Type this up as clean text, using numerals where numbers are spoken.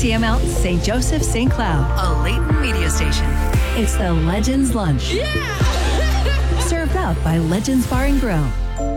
CML St. Joseph St. Cloud, a Leighton media station. It's the Legends Lunch. Yeah! Served up by Legends Bar and Grill.